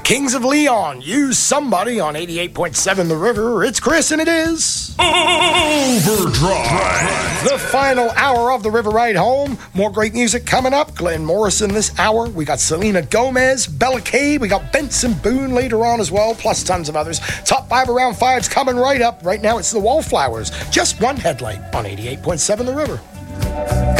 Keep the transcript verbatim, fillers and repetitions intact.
Kings of Leon, use somebody on eighty-eight point seven The River. It's Chris, and it is Overdrive. the final hour of the River Ride Home. More great music coming up. Glenn Morrison this hour. We got Selena Gomez, Bella Kay. We got Benson Boone later on as well, plus tons of others. Top five around five's coming right up. Right now, it's the Wallflowers. Just one headlight on eighty-eight point seven The River.